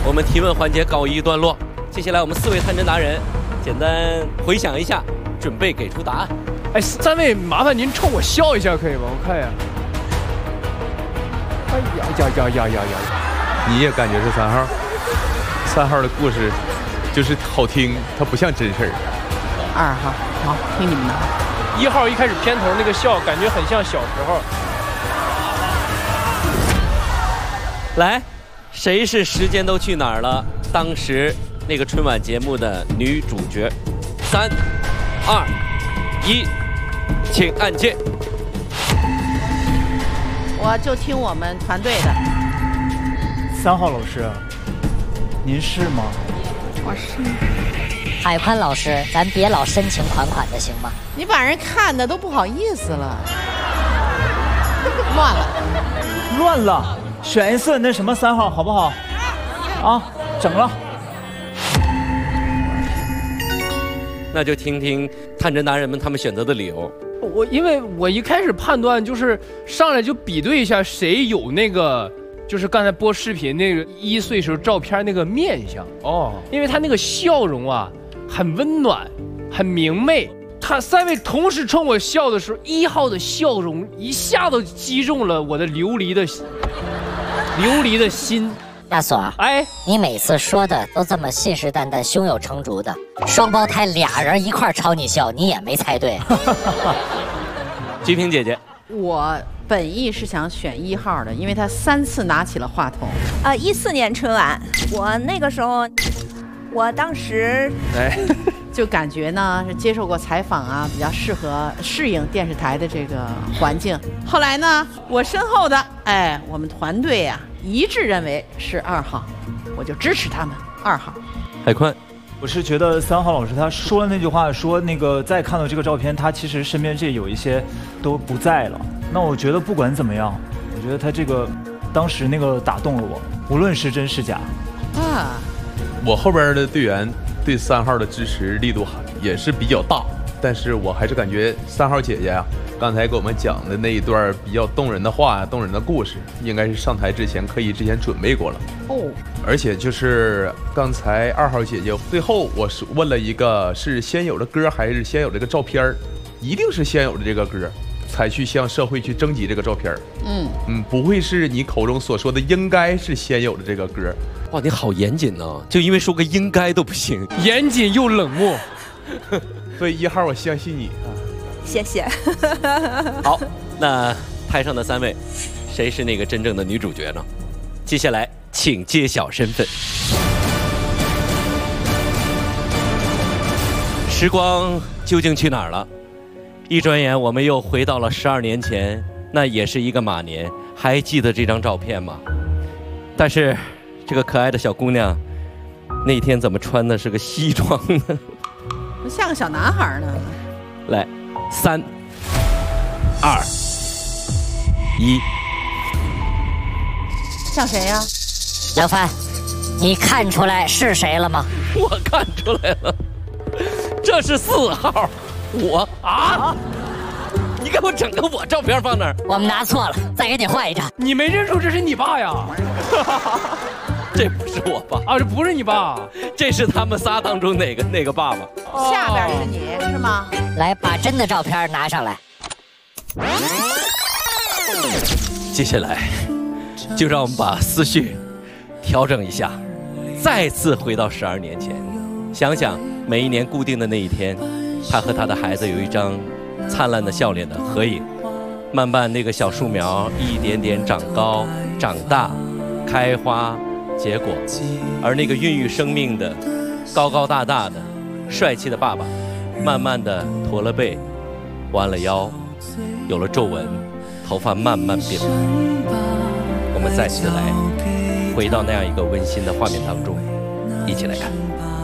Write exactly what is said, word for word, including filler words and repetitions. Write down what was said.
我们提问环节告一段落。接下来我们四位探侦达人简单回想一下，准备给出答案。 哎，三位麻烦您冲我笑一下可以吗？我看一下。哎呀呀呀呀呀呀！ 你也感觉是三号？三号的故事就是好听，它不像真事儿。 二号，好，听你们的。 一号一开始片头那个笑，感觉很像小时候。 来，谁是《时间都去哪儿了》当时那个春晚节目的女主角？三、二、一，请按键。 我就听我们团队的。 三号老师，您是吗？ 我是。 海宽老师，咱别老深情款款的行吗？ 你把人看的都不好意思了，乱了， 乱了，选一次那什么三号好不好？啊，整了。 那就听听探侦达人们他们选择的理由。 我因为我一开始判断就是上来就比对一下谁有那个，就是刚才播视频那个一岁时候照片那个面相哦，因为他那个笑容啊很温暖，很明媚。他三位同时冲我笑的时候，一号的笑容一下子击中了我的流离的流离的心。 大锁，哎，你每次说的都这么信誓旦旦、胸有成竹的，双胞胎俩人一块朝你笑，你也没猜对。 菊萍姐姐， 我本意是想选一号的，因为他三次拿起了话筒。 呃，一四年春晚，我那个时候，我当时哎， 就感觉呢是接受过采访啊，比较适合适应电视台的这个环境。后来呢，我身后的哎，我们团队呀、啊。一致认为是二号，我就支持他们二号。 海宽， 我是觉得三号老师他说了那句话，说那个再看到这个照片，他其实身边这有一些都不在了。那我觉得不管怎么样，我觉得他这个当时那个打动了我，无论是真是假。 啊， 我后边的队员对三号的支持力度也是比较大，但是我还是感觉三号姐姐呀、啊。刚才给我们讲的那一段比较动人的话、动人的故事，应该是上台之前刻意之前准备过了哦。而且就是刚才二号姐姐最后我是问了一个，是先有的歌还是先有这个照片？一定是先有的这个歌，才去向社会去征集这个照片。嗯嗯，不会是你口中所说的应该是先有的这个歌。 哇，你好严谨呢、啊，就因为说个应该都不行， 严谨又冷漠。 所以一号我相信你啊。 谢谢。 好，那台上的三位，谁是那个真正的女主角呢？接下来请揭晓身份。时光究竟去哪儿了？一转眼，我们又回到了十二年前，那也是一个马年。还记得这张照片吗？但是，这个可爱的小姑娘，那天怎么穿的是个西装呢？ 像个小男孩呢。 来。三、二、一， 像谁呀？ 杨帆，你看出来是谁了吗？ 我看出来了，这是四号。我啊！你给我整个我照片放那儿。 我们拿错了，再给你换一张。 你没认出这是你爸呀？ 这不是我爸啊，这不是你爸， 这是他们仨当中哪个哪个爸爸？ 哦、下边是你是吗？ 来，把真的照片拿上来。 接下来，就让我们把思绪调整一下，再次回到十二年前，想想每一年固定的那一天，他和他的孩子有一张灿烂的笑脸的合影。慢慢，那个小树苗一点点长高、长大、开花。结果，而那个孕育生命的、高高大大的、帅气的爸爸，慢慢的驼了背，弯了腰，有了皱纹，头发慢慢变白。我们再次来回到那样一个温馨的画面当中，一起来看。